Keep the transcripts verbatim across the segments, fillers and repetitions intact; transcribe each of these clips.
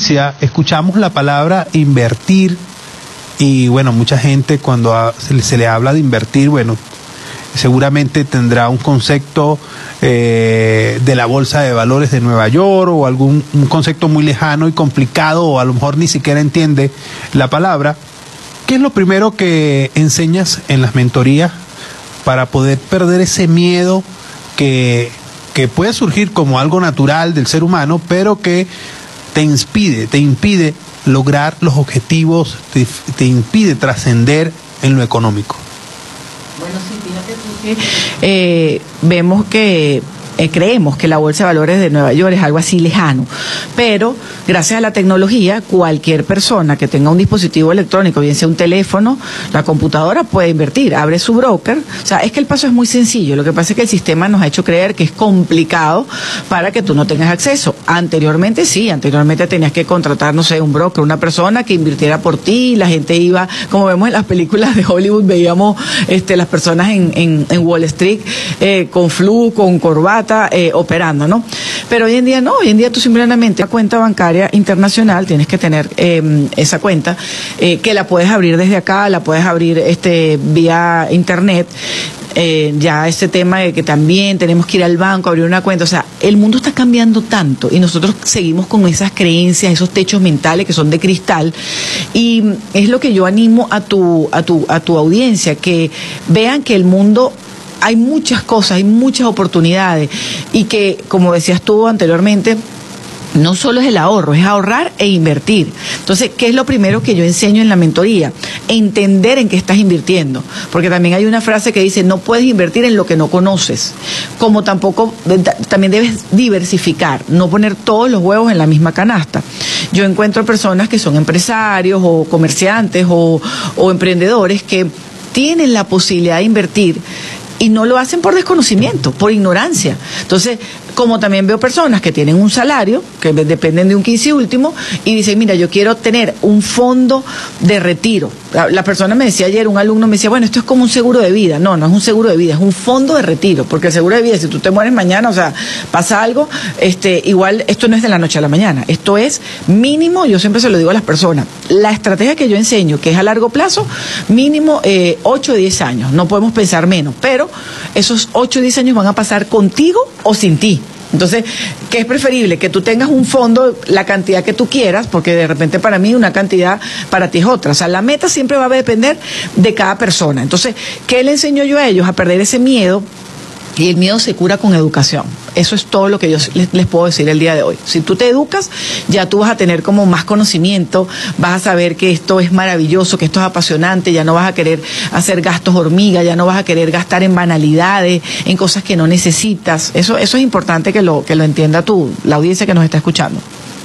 frecuencia escuchamos la palabra invertir y bueno, mucha gente cuando a, se, le, se le habla de invertir, bueno, seguramente tendrá un concepto eh, de la bolsa de valores de Nueva York o algún un concepto muy lejano y complicado, o a lo mejor ni siquiera entiende la palabra. ¿Qué es lo primero que enseñas en las mentorías para poder perder ese miedo que, que puede surgir como algo natural del ser humano, pero que te impide, te impide lograr los objetivos, te, te impide trascender en lo económico? Bueno, sí, fíjate tú que eh, vemos que eh, creemos que la Bolsa de Valores de Nueva York es algo así lejano, pero gracias a la tecnología, cualquier persona que tenga un dispositivo electrónico, bien sea un teléfono, la computadora, puede invertir, abre su broker. O sea, es que el paso es muy sencillo. Lo que pasa es que el sistema nos ha hecho creer que es complicado para que tú no tengas acceso. Anteriormente sí, anteriormente tenías que contratar, no sé, un broker, una persona que invirtiera por ti, la gente iba, como vemos en las películas de Hollywood, veíamos este, las personas en, en, en Wall Street eh, con flu, con corbata, eh, operando, ¿no? Pero hoy en día no, hoy en día tú simplemente la cuenta bancaria internacional, tienes que tener eh, esa cuenta, eh, que la puedes abrir desde acá, la puedes abrir este vía internet. Eh, ya este tema de que también tenemos que ir al banco a abrir una cuenta, o sea, el mundo está cambiando tanto y nosotros seguimos con esas creencias, esos techos mentales que son de cristal, y es lo que yo animo a tu, a tu, a tu audiencia, que vean que el mundo hay muchas cosas, hay muchas oportunidades, y que, como decías tú anteriormente, no solo es el ahorro, es ahorrar e invertir. Entonces, ¿qué es lo primero que yo enseño en la mentoría? Entender en qué estás invirtiendo. Porque también hay una frase que dice, no puedes invertir en lo que no conoces. Como tampoco, también debes diversificar, no poner todos los huevos en la misma canasta. Yo encuentro personas que son empresarios o comerciantes o, o emprendedores que tienen la posibilidad de invertir y no lo hacen por desconocimiento, por ignorancia. Entonces, como también veo personas que tienen un salario, que dependen de un quince último, y dicen, mira, yo quiero tener un fondo de retiro. La, la persona me decía ayer, un alumno me decía, bueno, esto es como un seguro de vida. No, no es un seguro de vida, es un fondo de retiro, porque el seguro de vida, si tú te mueres mañana, o sea, pasa algo, este, igual esto no es de la noche a la mañana, esto es mínimo, yo siempre se lo digo a las personas, la estrategia que yo enseño, que es a largo plazo, mínimo eh, ocho o diez años, no podemos pensar menos, pero esos ocho o diez años van a pasar contigo o sin ti. Entonces, ¿qué es preferible? Que tú tengas un fondo, la cantidad que tú quieras, porque de repente para mí una cantidad, para ti es otra. O sea, la meta siempre va a depender de cada persona. Entonces, ¿qué le enseño yo a ellos? A perder ese miedo. Y el miedo se cura con educación. Eso es todo lo que yo les, les puedo decir el día de hoy. Si tú te educas, ya tú vas a tener como más conocimiento, vas a saber que esto es maravilloso, que esto es apasionante, ya no vas a querer hacer gastos hormiga, ya no vas a querer gastar en banalidades, en cosas que no necesitas. Eso, eso es importante que lo, que lo entienda tú, la audiencia que nos está escuchando.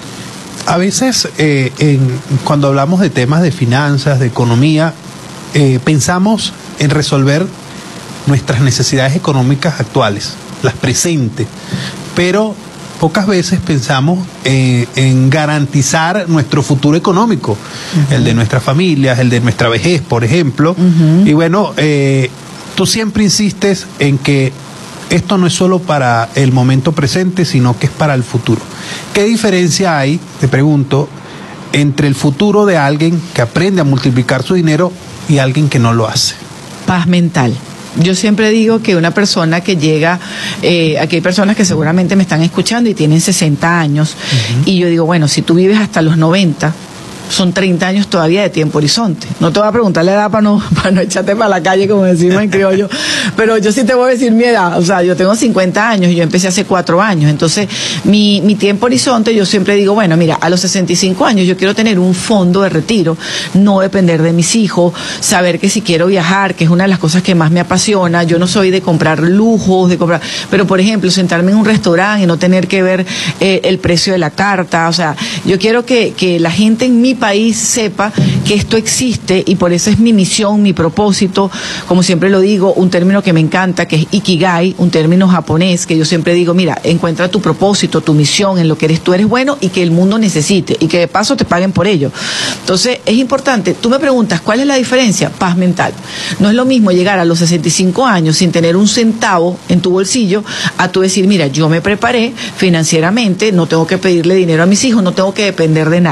A veces, eh, en, cuando hablamos de temas de finanzas, de economía, eh, pensamos en resolver nuestras necesidades económicas actuales, las presentes, pero pocas veces pensamos eh, en garantizar nuestro futuro económico, uh-huh. el de nuestras familias, el de nuestra vejez, por ejemplo. Uh-huh. Y bueno, eh, tú siempre insistes en que esto no es solo para el momento presente, sino que es para el futuro. ¿Qué diferencia hay, te pregunto, entre el futuro de alguien que aprende a multiplicar su dinero y alguien que no lo hace? Paz mental. Yo siempre digo que una persona que llega, eh, aquí hay personas que seguramente me están escuchando y tienen sesenta años, uh-huh. y yo digo, bueno, si tú vives hasta los noventa, son treinta años todavía de tiempo horizonte. No te voy a preguntar la edad para no, para no echarte para la calle, como decimos en criollo, pero yo sí te voy a decir mi edad. O sea, yo tengo cincuenta años y yo empecé hace cuatro años. Entonces, mi, mi tiempo horizonte, yo siempre digo, bueno, mira, a los sesenta y cinco años yo quiero tener un fondo de retiro, no depender de mis hijos, saber que si quiero viajar, que es una de las cosas que más me apasiona, yo no soy de comprar lujos, de comprar, pero por ejemplo, sentarme en un restaurante y no tener que ver eh, el precio de la carta. O sea, yo quiero que, que la gente en mi país sepa que esto existe, y por eso es mi misión, mi propósito, como siempre lo digo, un término que me encanta, que es Ikigai, un término japonés, que yo siempre digo, mira, encuentra tu propósito, tu misión, en lo que eres tú eres bueno y que el mundo necesite, y que de paso te paguen por ello. Entonces, es importante. Tú me preguntas, ¿cuál es la diferencia? Paz mental. No es lo mismo llegar a los sesenta y cinco años sin tener un centavo en tu bolsillo, a tú decir, mira, yo me preparé financieramente, no tengo que pedirle dinero a mis hijos, no tengo que depender de nada.